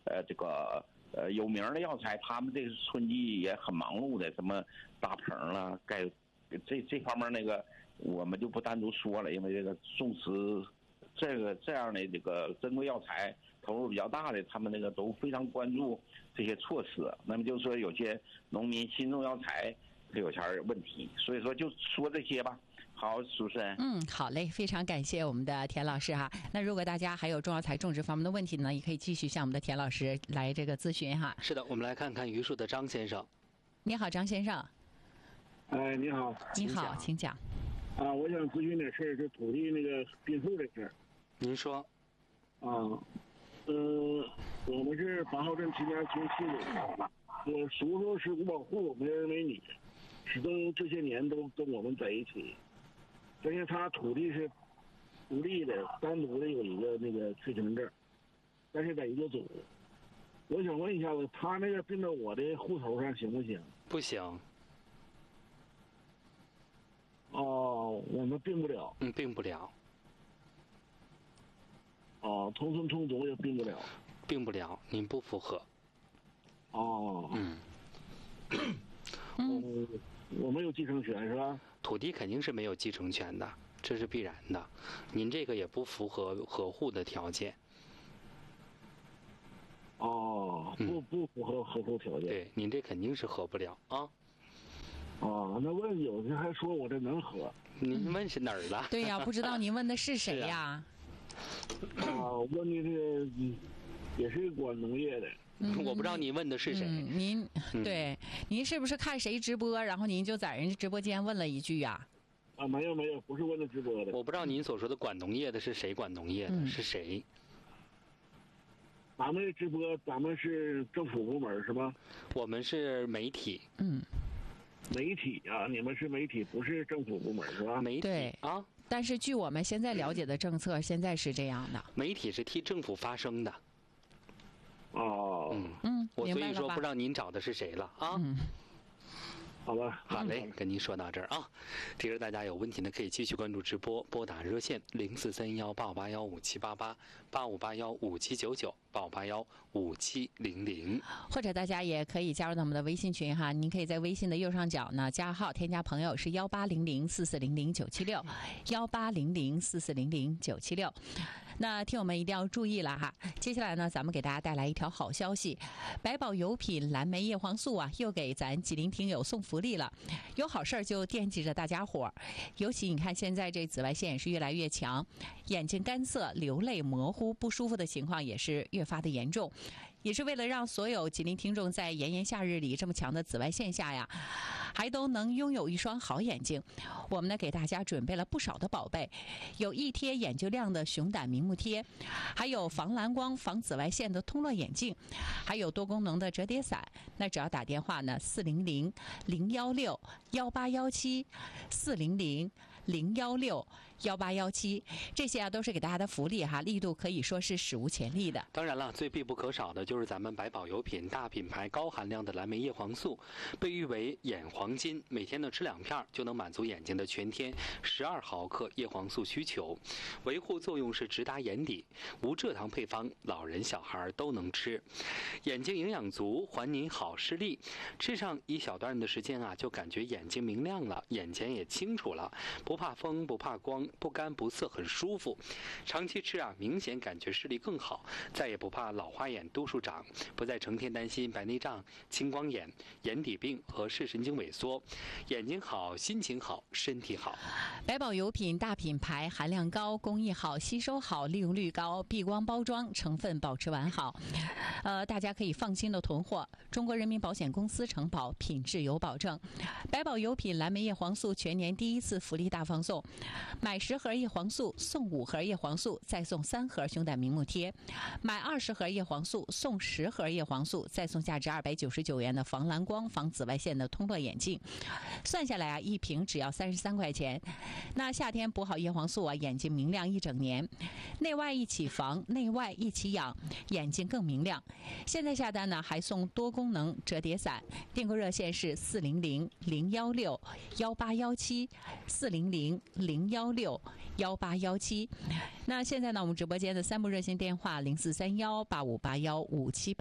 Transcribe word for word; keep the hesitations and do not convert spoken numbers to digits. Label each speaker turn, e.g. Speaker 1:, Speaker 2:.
Speaker 1: 呃这个呃有名的药材，他们这个春季也很忙碌的，什么大棚了，该这这方面那个我们就不单独说了，因为这个种植这个这样的这个珍贵药材投入比较大的，他们那个都非常关注这些措施。那么就是说有些农民新种药材它有些问题，所以说就说这些吧。好，主持人。
Speaker 2: 嗯，好嘞，非常感谢我们的田老师哈。那如果大家还有中药材种植方面的问题呢，也可以继续向我们的田老师来这个咨询哈。
Speaker 3: 是的，我们来看看榆树的张先生。
Speaker 2: 你好，张先生。
Speaker 4: 哎，你好。
Speaker 2: 你好，请讲。
Speaker 4: 啊，我想咨询点事儿，是土地那个并付的事儿。
Speaker 3: 您说。
Speaker 4: 啊，呃，我们是八号镇齐家区七里，我叔叔是五保户，没儿没女，始终这些年都跟我们在一起。但是他土地是独立的，单独的有一个那个催权证，但是在一个组。我想问一下子，他那个并到我的户头上行不行？
Speaker 3: 不行。
Speaker 4: 哦，我们并不了。
Speaker 3: 嗯，并不了。
Speaker 4: 哦，同村同族也并不了。
Speaker 3: 并不了，您不符合。
Speaker 4: 哦。
Speaker 3: 嗯。
Speaker 4: 嗯，我没有继承权是吧？
Speaker 3: 土地肯定是没有继承权的，这是必然的。您这个也不符合合户的条件。
Speaker 4: 哦，不不符合合户条件。
Speaker 3: 对，您这肯定是合不了啊。
Speaker 4: 哦，那问有的还说我这能合。
Speaker 3: 您问是哪儿的？
Speaker 2: 对呀、不知道您问的是谁呀？
Speaker 4: 啊，问的这个也是管农业的。
Speaker 3: 嗯、我不知道您问的是谁。
Speaker 2: 嗯、您对、嗯，您是不是看谁直播，然后您就在人家直播间问了一句呀、
Speaker 4: 啊？啊，没有没有，不是问的直播的。
Speaker 3: 我不知道您所说的管农业的是谁管农业的、嗯、是谁？
Speaker 4: 咱们直播，咱们是政府部门是吧？
Speaker 3: 我们是媒体。
Speaker 2: 嗯。
Speaker 4: 媒体啊，你们是媒体，不是政府部门是吧？
Speaker 3: 媒体
Speaker 2: 对
Speaker 3: 啊。
Speaker 2: 但是据我们现在了解的政策，现在是这样的。
Speaker 3: 媒体是替政府发声的。
Speaker 4: 哦。
Speaker 3: 嗯
Speaker 2: 嗯，
Speaker 3: 我所以说不知道您找的是谁了啊。
Speaker 2: 嗯。
Speaker 4: 好吧，
Speaker 3: 好嘞，跟您说到这儿啊。这个大家有问题呢，可以继续关注直播，拨打热线零四三幺八五八幺五七八八八五八幺五七九九八五八幺五七零零，
Speaker 2: 或者大家也可以加入到我们的微信群哈。您可以在微信的右上角呢加号，添加朋友是幺八零零四四零零九七六幺八零零四四零零九七六。那听友们一定要注意了哈。接下来呢，咱们给大家带来一条好消息，百宝油品蓝莓叶黄素啊，又给咱吉林听友送福利了。有好事就惦记着大家伙，尤其你看现在这紫外线也是越来越强，眼睛干涩、流泪、模糊、不舒服的情况也是越发的严重。也是为了让所有吉林听众在炎炎夏日里这么强的紫外线下呀，还都能拥有一双好眼睛，我们呢给大家准备了不少的宝贝，有一贴眼睛亮的熊胆明目贴，还有防蓝光、防紫外线的通络眼镜，还有多功能的折叠伞。那只要打电话呢，四零零零幺六幺八幺七，四零零零幺六幺八幺七，这些啊都是给大家的福利哈，力度可以说是史无前例的。
Speaker 3: 当然了，最必不可少的就是咱们百宝油品大品牌高含量的蓝莓叶黄素，被誉为眼黄金，每天呢吃两片就能满足眼睛的全天十二毫克叶黄素需求，维护作用是直达眼底，无蔗糖配方，老人小孩都能吃，眼睛营养足，还您好视力。吃上一小段的时间啊，就感觉眼睛明亮了，眼前也清楚了，不怕风，不怕光，不干不涩，很舒服。长期吃啊，明显感觉视力更好，再也不怕老花眼、度数长，不再成天担心白内障、青光眼、眼底病和视神经萎缩。眼睛好，心情好，身体好。
Speaker 2: 百宝油品大品牌，含量高，工艺好，吸收好，利用率高，避光包装，成分保持完好。呃，大家可以放心的囤货，中国人民保险公司承保，品质有保证。百宝油品蓝莓叶黄素全年第一次福利大放送，买十盒叶黄素送五盒叶黄素，再送三盒熊胆明目贴；买二十盒叶黄素送十盒叶黄素，再送价值二百九十九元的防蓝光、防紫外线的通络眼镜。算下来啊，一瓶只要三十三块钱。那夏天补好叶黄素啊，眼睛明亮一整年，内外一起防，内外一起养，眼睛更明亮。现在下单呢，还送多功能折叠伞，订购热线是四零零零幺六幺八幺七，四零零零幺六幺八幺七。那现在呢，我们直播间的三部热线电话零四三幺八五八幺五七。